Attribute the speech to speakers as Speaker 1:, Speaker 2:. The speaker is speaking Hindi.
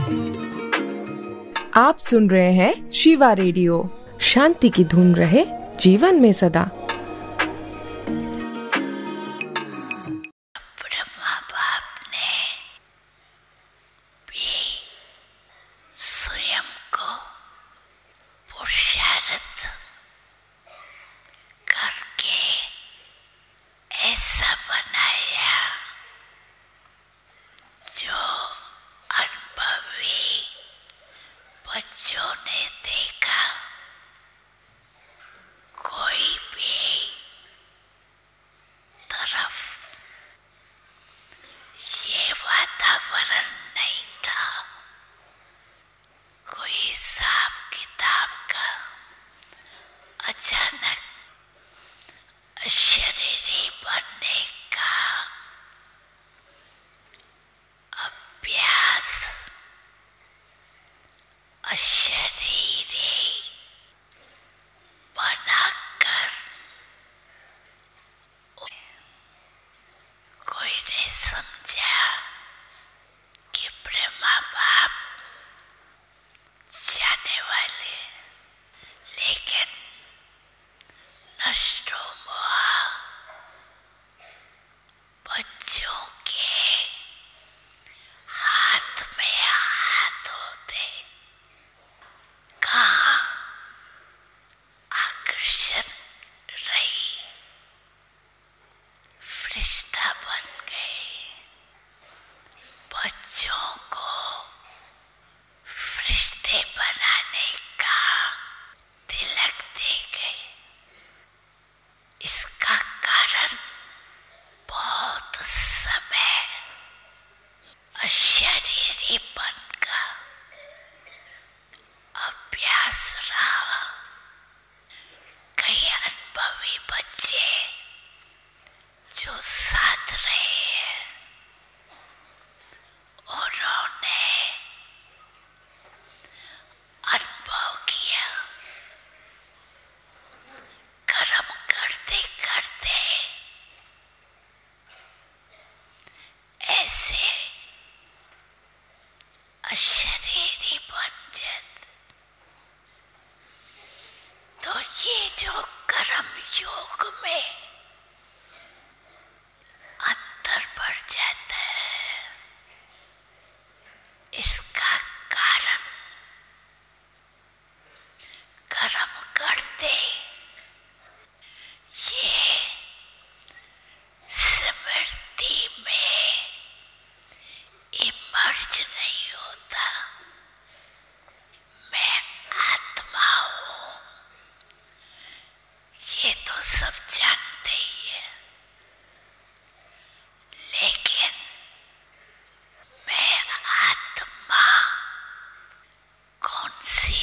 Speaker 1: आप सुन रहे हैं शिवा रेडियो। शांति की धुन रहे जीवन में सदा।
Speaker 2: ब्रह्मा बाप ने भी स्वयं को पुरुषार्थ करके ऐसा बनाया जो अनुभवी बच्चों ने देखा। कोई भी तरफ ये वातावरण नहीं था, कोई हिसाब किताब का। अचानक अशरीरी बनने का अभ्यास, अशरीरी बनाकर कोई ने समझा कि ब्रह्मा बाप जाने वाले, लेकिन नष्टो मोहा बच्चों के हाथ में हाथ होते, कहाँ आकर्षण रही, फरिश्ता बन गए। बच्चों को फरिश्ते बनाने का तिलक दे गए। इसका कारण बहुत समय अशरीरीपन का अभ्यास रहा। कई अनुभवी बच्चे जो साथ रहे हैं, उन्होंने अनुभव किया। कर्म करते करते ऐसे अशरीरी बन जाते, तो ये जो कर्म योग में अंतर बढ़ जाता है, इसका कारण कर्म करते ये स्मृति में इमर्ज नहीं होता। मैं आत्मा हूँ, ये तो सब जानते ही है, लेकिन मैं आत्मा कौन सी